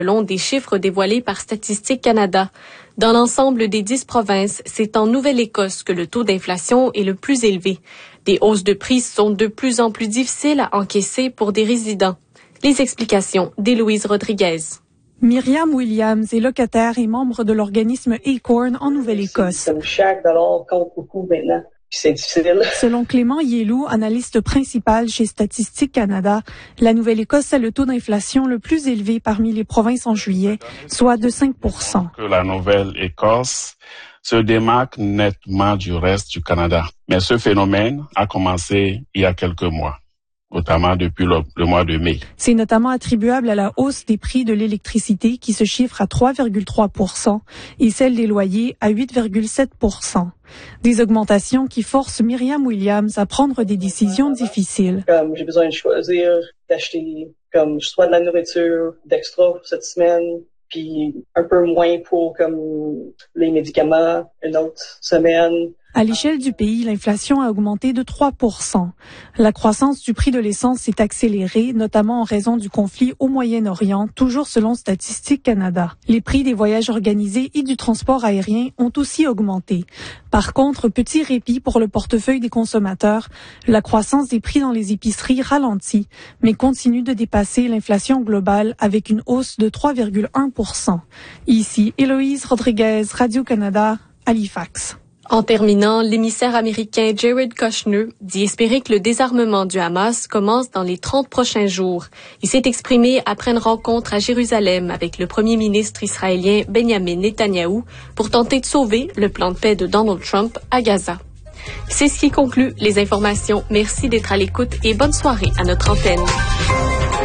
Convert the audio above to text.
selon des chiffres dévoilés par Statistique Canada. Dans l'ensemble des 10 provinces, c'est en Nouvelle-Écosse que le taux d'inflation est le plus élevé. Des hausses de prix sont de plus en plus difficiles à encaisser pour des résidents. Les explications d'Héloïse Rodriguez. Myriam Williams est locataire et membre de l'organisme Acorn en Nouvelle-Écosse. Chaque dollar compte beaucoup maintenant. C'est difficile. Selon Clément Yelou, analyste principal chez Statistique Canada, la Nouvelle-Écosse a le taux d'inflation le plus élevé parmi les provinces en juillet, soit de 5 %. La Nouvelle-Écosse se démarque nettement du reste du Canada. Mais ce phénomène a commencé il y a quelques mois, notamment depuis le mois de mai. C'est notamment attribuable à la hausse des prix de l'électricité qui se chiffre à 3,3 % et celle des loyers à 8,7 %. Des augmentations qui forcent Myriam Williams à prendre des décisions difficiles. Comme j'ai besoin de choisir, d'acheter comme soit de la nourriture, d'extra pour cette semaine, puis un peu moins pour comme les médicaments une autre semaine. À l'échelle du pays, l'inflation a augmenté de 3 %. La croissance du prix de l'essence s'est accélérée, notamment en raison du conflit au Moyen-Orient, toujours selon Statistique Canada. Les prix des voyages organisés et du transport aérien ont aussi augmenté. Par contre, petit répit pour le portefeuille des consommateurs, la croissance des prix dans les épiceries ralentit, mais continue de dépasser l'inflation globale avec une hausse de 3,1 %. Ici, Héloïse Rodriguez, Radio-Canada, Halifax. En terminant, l'émissaire américain Jared Kushner dit espérer que le désarmement du Hamas commence dans les 30 prochains jours. Il s'est exprimé après une rencontre à Jérusalem avec le premier ministre israélien Benjamin Netanyahou pour tenter de sauver le plan de paix de Donald Trump à Gaza. C'est ce qui conclut les informations. Merci d'être à l'écoute et bonne soirée à notre antenne.